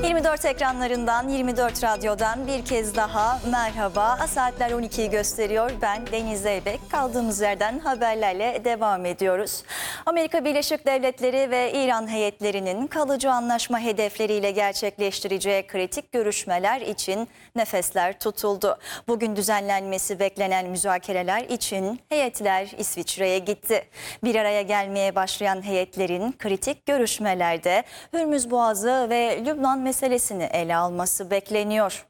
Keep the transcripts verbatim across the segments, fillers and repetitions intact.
yirmi dört ekranlarından, yirmi dört radyodan bir kez daha merhaba. Saatler on ikiyi gösteriyor. Ben Deniz Zeybek. Kaldığımız yerden haberlerle devam ediyoruz. Amerika Birleşik Devletleri ve İran heyetlerinin kalıcı anlaşma hedefleriyle gerçekleştireceği kritik görüşmeler için nefesler tutuldu. Bugün düzenlenmesi beklenen müzakereler için heyetler İsviçre'ye gitti. Bir araya gelmeye başlayan heyetlerin kritik görüşmelerde Hürmüz Boğazı ve Lübnan meselesini ele alması bekleniyor.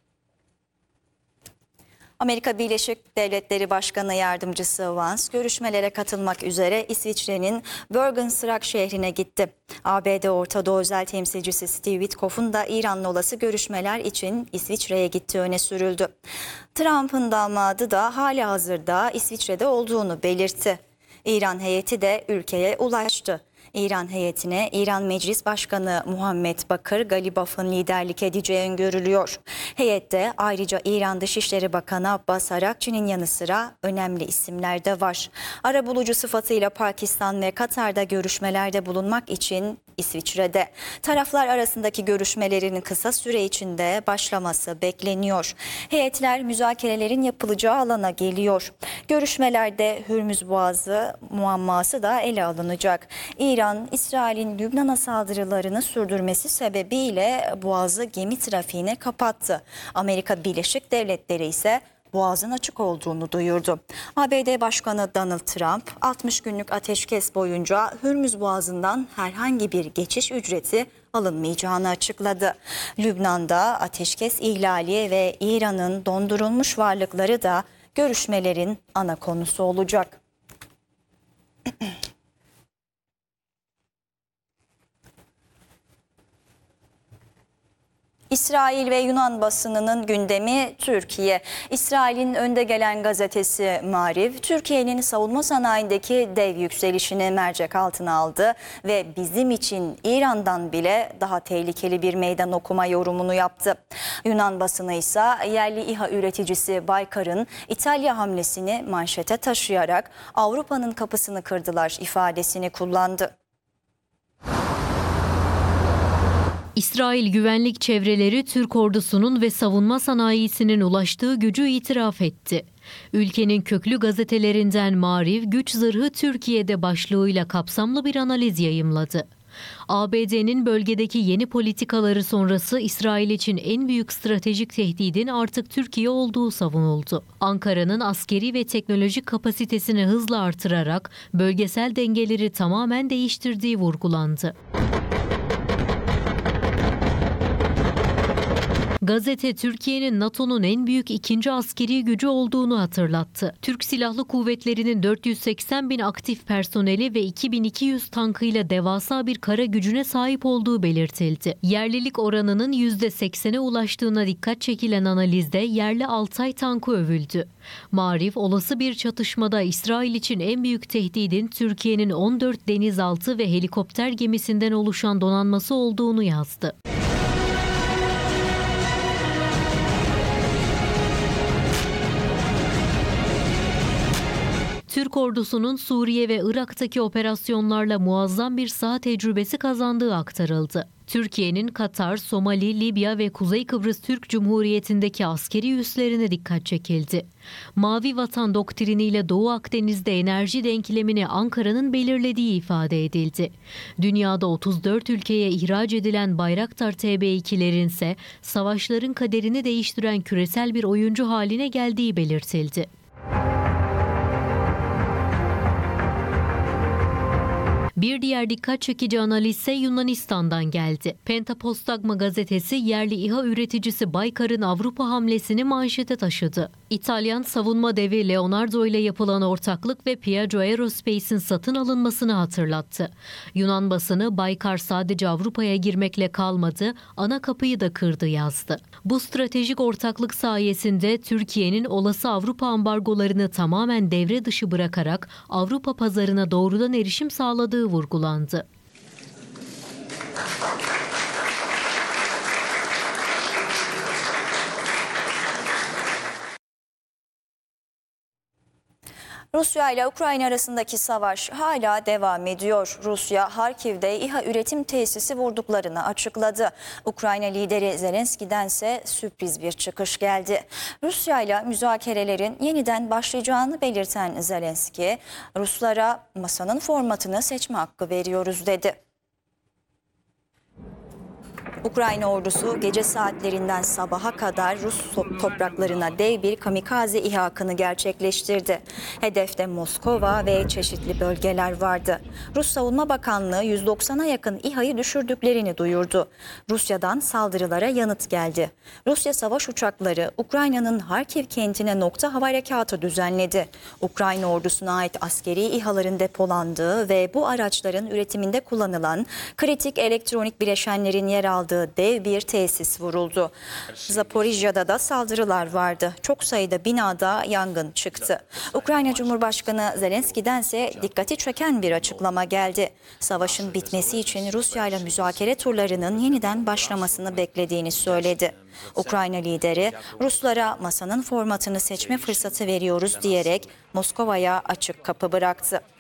Amerika Birleşik Devletleri Başkanı Yardımcısı Vance görüşmelere katılmak üzere İsviçre'nin Bergen-Strak şehrine gitti. A B D Orta Doğu Özel Temsilcisi Steve Witkoff'un da İran'la olası görüşmeler için İsviçre'ye gittiği öne sürüldü. Trump'ın damadı da halihazırda İsviçre'de olduğunu belirtti. İran heyeti de ülkeye ulaştı. İran heyetine İran Meclis Başkanı Muhammed Bakır Galibaf'ın liderlik edeceği öngörülüyor. Heyette ayrıca İran Dışişleri Bakanı Abbas Arakçı'nın yanı sıra önemli isimler de var. Arabulucu sıfatıyla Pakistan ve Katar'da görüşmelerde bulunmak için İsviçre'de. Taraflar arasındaki görüşmelerin kısa süre içinde başlaması bekleniyor. Heyetler müzakerelerin yapılacağı alana geliyor. Görüşmelerde Hürmüz Boğazı muamması da ele alınacak. İran, İsrail'in Lübnan'a saldırılarını sürdürmesi sebebiyle Boğazı gemi trafiğine kapattı. Amerika Birleşik Devletleri ise Boğazın açık olduğunu duyurdu. A B D Başkanı Donald Trump altmış günlük ateşkes boyunca Hürmüz Boğazı'ndan herhangi bir geçiş ücreti alınmayacağını açıkladı. Lübnan'da ateşkes ihlali ve İran'ın dondurulmuş varlıkları da görüşmelerin ana konusu olacak. İsrail ve Yunan basınının gündemi Türkiye. İsrail'in önde gelen gazetesi Maariv, Türkiye'nin savunma sanayindeki dev yükselişini mercek altına aldı ve bizim için İran'dan bile daha tehlikeli bir meydan okuma yorumunu yaptı. Yunan basını ise yerli İHA üreticisi Baykar'ın İtalya hamlesini manşete taşıyarak Avrupa'nın kapısını kırdılar ifadesini kullandı. İsrail güvenlik çevreleri Türk ordusunun ve savunma sanayisinin ulaştığı gücü itiraf etti. Ülkenin köklü gazetelerinden Maariv, güç zırhı Türkiye'de başlığıyla kapsamlı bir analiz yayımladı. A B D'nin bölgedeki yeni politikaları sonrası İsrail için en büyük stratejik tehdidin artık Türkiye olduğu savunuldu. Ankara'nın askeri ve teknolojik kapasitesini hızla artırarak bölgesel dengeleri tamamen değiştirdiği vurgulandı. Gazete, Türkiye'nin NATO'nun en büyük ikinci askeri gücü olduğunu hatırlattı. Türk Silahlı Kuvvetleri'nin dört yüz seksen bin aktif personeli ve iki bin iki yüz tankıyla devasa bir kara gücüne sahip olduğu belirtildi. Yerlilik oranının yüzde seksene ulaştığına dikkat çekilen analizde yerli Altay tankı övüldü. Maariv, olası bir çatışmada İsrail için en büyük tehdidin Türkiye'nin on dört denizaltı ve helikopter gemisinden oluşan donanması olduğunu yazdı. Türk ordusunun Suriye ve Irak'taki operasyonlarla muazzam bir saha tecrübesi kazandığı aktarıldı. Türkiye'nin Katar, Somali, Libya ve Kuzey Kıbrıs Türk Cumhuriyeti'ndeki askeri üslerine dikkat çekildi. Mavi Vatan doktriniyle Doğu Akdeniz'de enerji denklemini Ankara'nın belirlediği ifade edildi. Dünyada otuz dört ülkeye ihraç edilen Bayraktar T B ikilerin ise savaşların kaderini değiştiren küresel bir oyuncu haline geldiği belirtildi. Bir diğer dikkat çekici analiz ise Yunanistan'dan geldi. Pentapostagma gazetesi yerli İHA üreticisi Baykar'ın Avrupa hamlesini manşete taşıdı. İtalyan savunma devi Leonardo ile yapılan ortaklık ve Piaggio Aerospace'in satın alınmasını hatırlattı. Yunan basını Baykar sadece Avrupa'ya girmekle kalmadı, ana kapıyı da kırdı yazdı. Bu stratejik ortaklık sayesinde Türkiye'nin olası Avrupa ambargolarını tamamen devre dışı bırakarak Avrupa pazarına doğrudan erişim sağladığı vurgulandı. Rusya ile Ukrayna arasındaki savaş hala devam ediyor. Rusya, Harkiv'de İHA üretim tesisi vurduklarını açıkladı. Ukrayna lideri Zelenski'dense sürpriz bir çıkış geldi. Rusya ile müzakerelerin yeniden başlayacağını belirten Zelenski, Ruslara masanın formatını seçme hakkı veriyoruz dedi. Ukrayna ordusu gece saatlerinden sabaha kadar Rus topraklarına dev bir kamikaze İHA akını gerçekleştirdi. Hedefte Moskova ve çeşitli bölgeler vardı. Rus Savunma Bakanlığı yüz doksana yakın İHA'yı düşürdüklerini duyurdu. Rusya'dan saldırılara yanıt geldi. Rusya savaş uçakları Ukrayna'nın Harkiv kentine nokta hava harekatı düzenledi. Ukrayna ordusuna ait askeri İHA'ların depolandığı ve bu araçların üretiminde kullanılan kritik elektronik bileşenlerin yer aldığı dev bir tesis vuruldu. Zaporijya'da da saldırılar vardı. Çok sayıda binada yangın çıktı. Ukrayna Cumhurbaşkanı Zelenski'dense dikkati çeken bir açıklama geldi. Savaşın bitmesi için Rusya ile müzakere turlarının yeniden başlamasını beklediğini söyledi. Ukrayna lideri Ruslara masanın formatını seçme fırsatı veriyoruz diyerek Moskova'ya açık kapı bıraktı.